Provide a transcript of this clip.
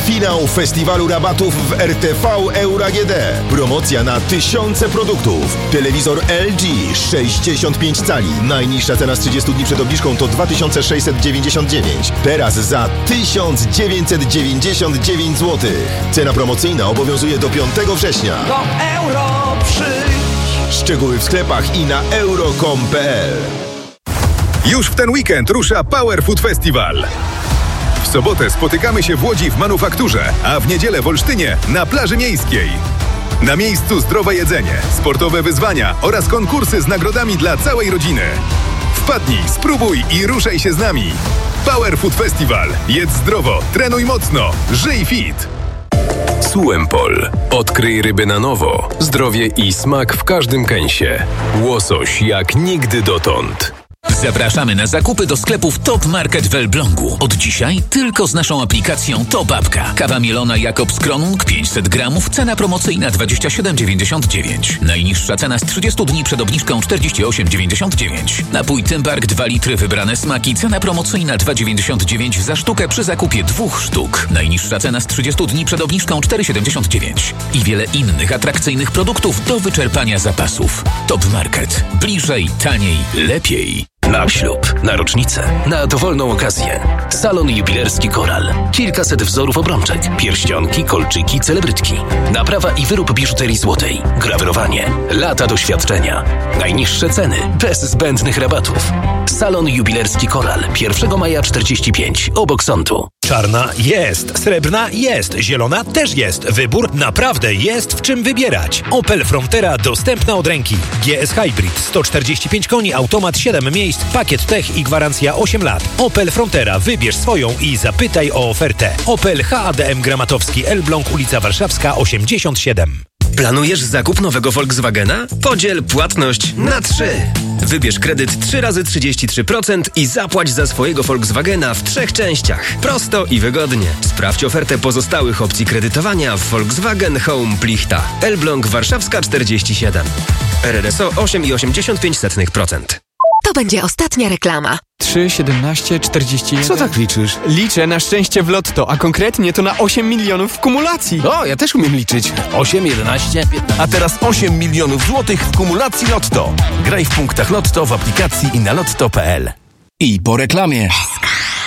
Finał festiwalu rabatów w RTV Euro AGD. Promocja na tysiące produktów. Telewizor LG 65 cali. Najniższa cena z 30 dni przed obniżką to 2699. Teraz za 1999 zł. Cena promocyjna obowiązuje do 5 września. Do Euro przyjdź. Szczegóły w sklepach i na euro.com.pl. Już w ten weekend rusza Power Food Festival. W sobotę spotykamy się w Łodzi w Manufakturze, a w niedzielę w Olsztynie na plaży miejskiej. Na miejscu zdrowe jedzenie, sportowe wyzwania oraz konkursy z nagrodami dla całej rodziny. Wpadnij, spróbuj i ruszaj się z nami. Power Food Festival. Jedz zdrowo, trenuj mocno, żyj fit. Suempol. Odkryj ryby na nowo. Zdrowie i smak w każdym kęsie. Łosoś jak nigdy dotąd. Zapraszamy na zakupy do sklepów Top Market w Elblągu. Od dzisiaj tylko z naszą aplikacją Top Apka. Kawa mielona Jakobs Kronung 500 gramów, cena promocyjna 27,99. Najniższa cena z 30 dni przed obniżką 48,99. Napój Tymbark 2 litry wybrane smaki, cena promocyjna 2,99 za sztukę przy zakupie 2 sztuk. Najniższa cena z 30 dni przed obniżką 4,79. I wiele innych atrakcyjnych produktów do wyczerpania zapasów. Top Market. Bliżej, taniej, lepiej. Na ślub, na rocznicę, na dowolną okazję. Salon jubilerski Koral. Kilkaset wzorów obrączek, pierścionki, kolczyki, celebrytki. Naprawa i wyrób biżuterii złotej. Grawerowanie. Lata doświadczenia. Najniższe ceny, bez zbędnych rabatów. Salon jubilerski Koral. 1 maja 45, obok sądu. Czarna jest, srebrna jest, zielona też jest. Wybór naprawdę jest w czym wybierać. Opel Frontera dostępna od ręki. GS Hybrid 145 koni, automat 7 miejsc, pakiet tech i gwarancja 8 lat. Opel Frontera, wybierz swoją i zapytaj o ofertę. Opel HADM Gramatowski, Elbląg, ulica Warszawska 87. Planujesz zakup nowego Volkswagena? Podziel płatność na 3. Wybierz kredyt 3 razy 33% i zapłać za swojego Volkswagena w 3 częściach. Prosto i wygodnie. Sprawdź ofertę pozostałych opcji kredytowania w Volkswagen Home Plichta. Elbląg, Warszawska 47. RRSO 8,85%. To będzie ostatnia reklama. 3, 17, 41... Co tak liczysz? Liczę na szczęście w lotto, a konkretnie to na 8 milionów w kumulacji. O, ja też umiem liczyć. 8, 11, 15... A teraz 8 milionów złotych w kumulacji Lotto. Graj w punktach Lotto, w aplikacji i na lotto.pl. I po reklamie.